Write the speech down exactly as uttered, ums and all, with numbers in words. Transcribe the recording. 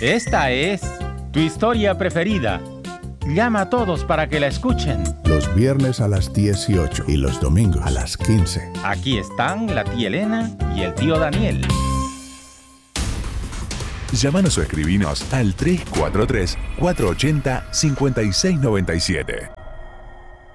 Esta es tu historia preferida. Llama a todos para que la escuchen. Los viernes a las dieciocho y los domingos a las quince. Aquí están la tía Elena y el tío Daniel. Llámanos o escribinos al tres cuatro tres, cuatro ocho cero, cinco seis nueve siete.